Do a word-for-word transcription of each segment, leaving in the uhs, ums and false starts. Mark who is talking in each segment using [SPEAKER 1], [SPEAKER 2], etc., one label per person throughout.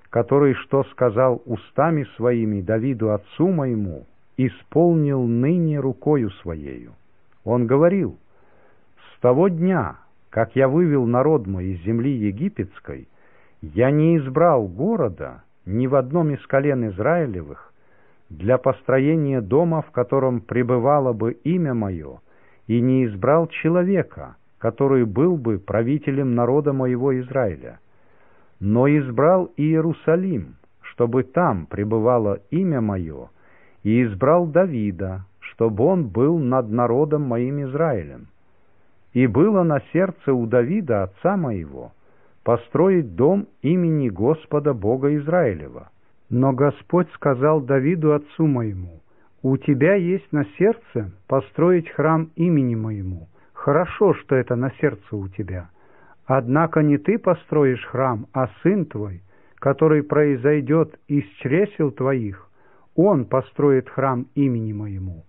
[SPEAKER 1] который, что сказал устами своими Давиду отцу моему, исполнил ныне рукою своею. Он говорил: «С того дня, как я вывел народ мой из земли египетской, я не избрал города ни в одном из колен Израилевых для построения дома, в котором пребывало бы имя мое, и не избрал человека, который был бы правителем народа моего Израиля, но избрал Иерусалим, чтобы там пребывало имя мое, и избрал Давида, чтобы он был над народом моим Израилем. И было на сердце у Давида, отца моего, построить дом имени Господа Бога Израилева. Но Господь сказал Давиду, отцу моему: у тебя есть на сердце построить храм имени моему. Хорошо, что это на сердце у тебя. Однако не ты построишь храм, а сын твой, который произойдет из чресел твоих, он построит храм имени моему.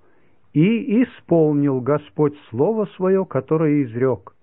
[SPEAKER 1] И исполнил Господь слово свое, которое изрек: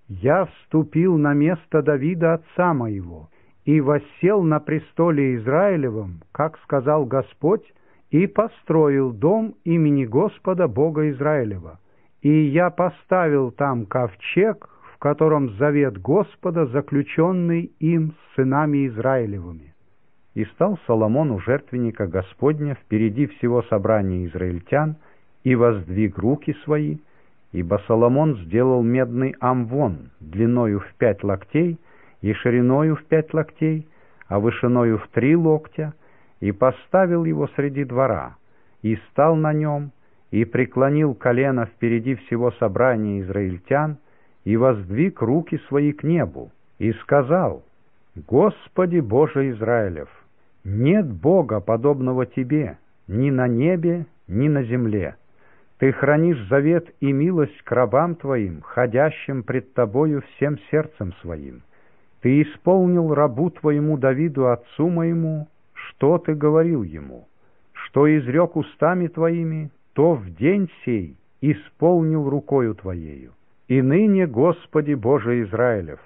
[SPEAKER 1] я вступил на место Давида отца моего, и воссел на престоле Израилевом, как сказал Господь, и построил дом имени Господа Бога Израилева. И я поставил там ковчег, в котором завет Господа, заключенный им с сынами Израилевыми». И стал Соломон у жертвенника Господня впереди всего собрания израильтян, и воздвиг руки свои, ибо Соломон сделал медный амвон длиною в пять локтей и шириною в пять локтей, а вышиною в три локтя, и поставил его среди двора, и стал на нем, и преклонил колено впереди всего собрания израильтян, и воздвиг руки свои к небу, и сказал: «Господи Боже Израилев, нет Бога, подобного Тебе, ни на небе, ни на земле. Ты хранишь завет и милость к рабам Твоим, ходящим пред Тобою всем сердцем своим. Ты исполнил рабу Твоему Давиду, отцу моему, что Ты говорил ему, что изрек устами Твоими, то в день сей исполнил рукою Твоею. И ныне, Господи Боже Израилев,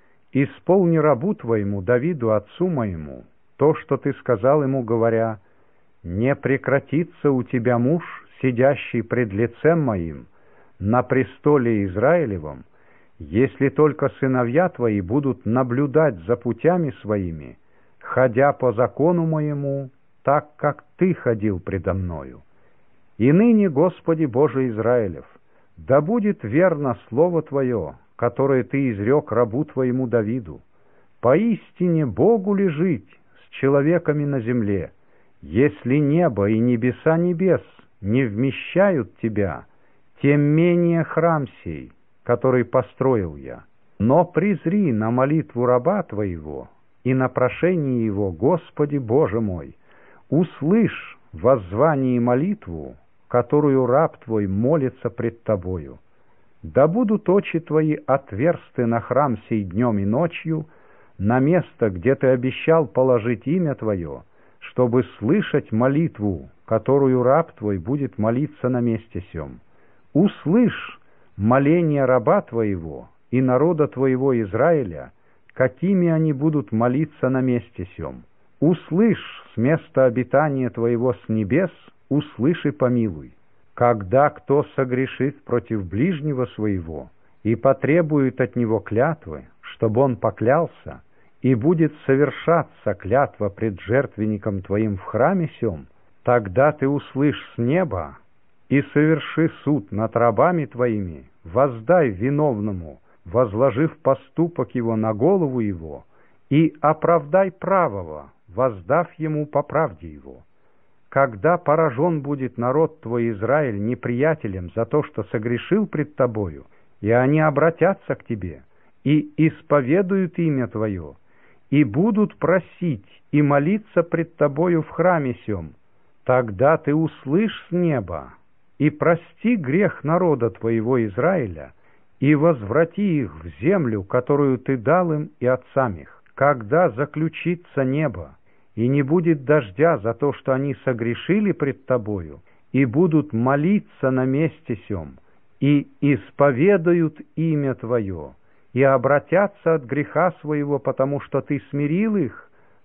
[SPEAKER 1] исполни рабу Твоему Давиду, отцу моему, то, что Ты сказал ему, говоря: не прекратится у Тебя муж, сидящий пред лицем моим, на престоле Израилевом, если только сыновья Твои будут наблюдать за путями своими, ходя по закону моему, так, как Ты ходил предо мною. И ныне, Господи Боже Израилев, да будет верно слово Твое, которое Ты изрек рабу Твоему Давиду. Поистине Богу ли жить с человеками на земле, если небо и небеса небес не вмещают Тебя, тем менее храм сей, который построил я. Но презри на молитву раба Твоего и на прошение его, Господи Боже мой, услышь воззвание и молитву, которую раб Твой молится пред Тобою. Да будут очи Твои отверсты на храм сей днем и ночью, на место, где Ты обещал положить имя Твое, чтобы слышать молитву, которую раб Твой будет молиться на месте сем. Услышь моление раба Твоего и народа Твоего Израиля, какими они будут молиться на месте сем. Услышь с места обитания Твоего с небес, услышь и помилуй. Когда кто согрешит против ближнего своего и потребует от него клятвы, чтобы он поклялся, и будет совершаться клятва пред жертвенником Твоим в храме сем, тогда Ты услышь с неба и соверши суд над рабами Твоими, воздай виновному, возложив поступок его на голову его, и оправдай правого, воздав ему по правде его. Когда поражен будет народ Твой Израиль неприятелем за то, что согрешил пред Тобою, и они обратятся к Тебе, и исповедуют имя Твое, и будут просить и молиться пред Тобою в храме сем, тогда Ты услышь с неба и прости грех народа Твоего Израиля, и возврати их в землю, которую Ты дал им и отцам их. Когда заключится небо, и не будет дождя за то, что они согрешили пред Тобою, и будут молиться на месте сем, и исповедуют имя Твое, и обратятся от греха своего, потому что Ты смирил их,